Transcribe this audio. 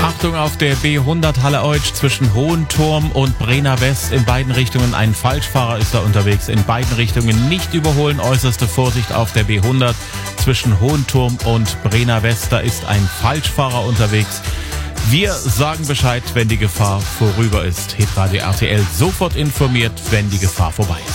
Achtung auf der B100 Halle-Eutsch zwischen Hohenturm und Brenner West. In beiden Richtungen ein Falschfahrer ist da unterwegs. In beiden Richtungen nicht überholen. Äußerste Vorsicht auf der B100 zwischen Hohenturm und Brenner West. Da ist ein Falschfahrer unterwegs. Wir sagen Bescheid, wenn die Gefahr vorüber ist. Hitradio RTL sofort informiert, wenn die Gefahr vorbei ist.